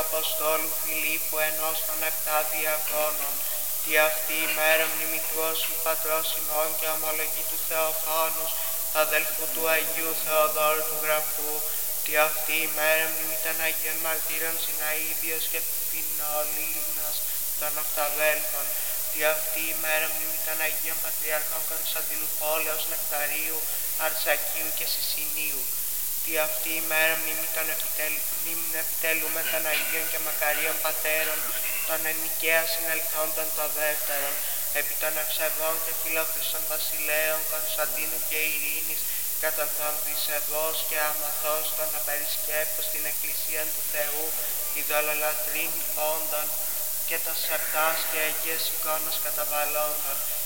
Αποστόλου Φιλίππου ενός των 7 διακόνων, τη αυτή ημέρα μνήμη του όσου πατρός ημών και ομολογή του Θεοφάνους, αδελφού του Αγίου Θεοδόρου του Γραπτού, τη αυτή ημέρα μνήμη των Αγίων Μαρτύρων Συναΐδιος και Φινολίνας των Οχταδέλφων, τη αυτή ημέρα μνήμη των Αγίων Πατριαρχών Κωνσταντίνου Πόλεως, Νεκταρίου, Αρσακίου και Σισινίου, τη αυτή ημέρα μνήμη επιτελούμε των Αγίων και Μακαρίων Πατέρων των εν Νικαία συνελθόντων των δεύτερων, επί των ευσεβών και φιλόχρηστων βασιλέων Κωνσταντίνου και Ειρήνης, για τον Θεόν δισεβός και αμαθός των απερισκέπτων στην Εκκλησία του Θεού, ειδωλολατρήν πόντων και τα σαρτάς και αγίες εικόνας καταβαλλόντων,